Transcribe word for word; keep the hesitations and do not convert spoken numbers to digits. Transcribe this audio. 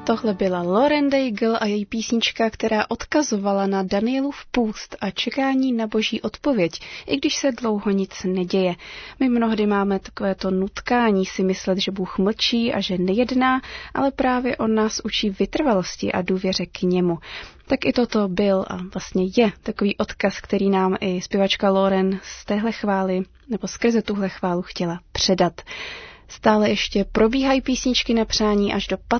Tohle byla Lauren Daigle a její písnička, která odkazovala na Danielův půst a čekání na boží odpověď, i když se dlouho nic neděje. My mnohdy máme takovéto nutkání si myslet, že Bůh mlčí a že nejedná, ale právě on nás učí vytrvalosti a důvěře k němu. Tak i toto byl a vlastně je takový odkaz, který nám i zpěvačka Lauren z téhle chvály nebo skrze tuhle chválu chtěla předat. Stále ještě probíhají písničky na přání až do